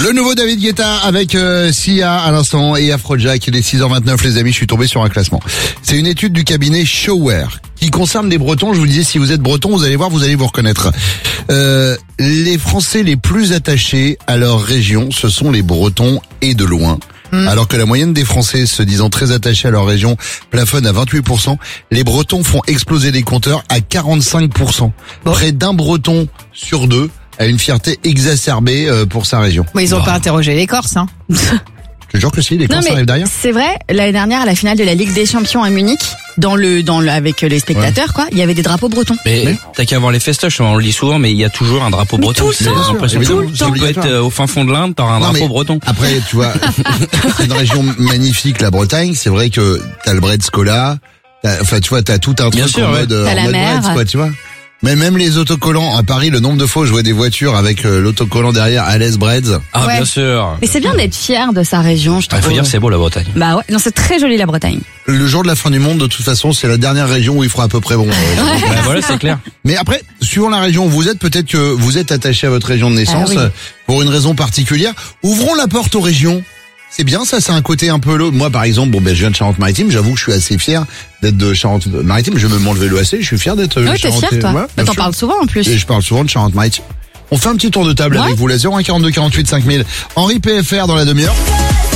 Le nouveau David Guetta avec Sia à l'instant et Afrojack. Il est 6h29 les amis, je suis tombé sur un classement. C'est une étude du cabinet Showware qui concerne les Bretons. Je vous disais, si vous êtes Breton, vous allez voir, vous allez vous reconnaître. Les Français les plus attachés à leur région, ce sont les Bretons et de loin. Alors que la moyenne des Français se disant très attachés à leur région plafonne à 28%, les Bretons font exploser les compteurs à 45%. Près d'un Breton sur deux a une fierté exacerbée pour sa région. Bon, ils ont pas interrogé les Corses, hein. Je te jure que si, les Corses arrivent derrière. C'est vrai, l'année dernière, à la finale de la Ligue des Champions à Munich, avec les spectateurs, quoi, il y avait des drapeaux bretons. Mais t'as qu'à voir les festoches, on le dit souvent, mais il y a toujours un drapeau breton. Tout le temps. Tu peux être au fin fond de l'Inde, t'auras un drapeau breton. Après, tu vois, c'est une région magnifique, la Bretagne. C'est vrai que t'as le Bred Scola, enfin, tu vois, t'as tout un truc en mode Bred, quoi, tu vois. Mais même les autocollants, à Paris, le nombre de fois où je vois des voitures avec l'autocollant derrière Alès Breads. Ah, bien sûr. Mais c'est bien d'être fier de sa région, je trouve. Il faut dire c'est beau la Bretagne. Bah ouais, non, c'est très joli la Bretagne. Le jour de la fin du monde, de toute façon, c'est la dernière région où il fera à peu près bon. Bah voilà, c'est clair. Mais après, suivant la région où vous êtes, peut-être que vous êtes attaché à votre région de naissance pour une raison particulière. Ouvrons la porte aux régions. C'est bien ça, c'est un côté un peu moi par exemple, je viens de Charente-Maritime, j'avoue que je suis assez fier d'être de Charente-Maritime, je me m'enlever l'OAC, je suis fier d'être t'es fier toi. Ouais, t'en parles souvent en plus. Et je parle souvent de Charente-Maritime. On fait un petit tour de table avec vous, la 01 42 48 5000. Henri PFR dans la demi-heure.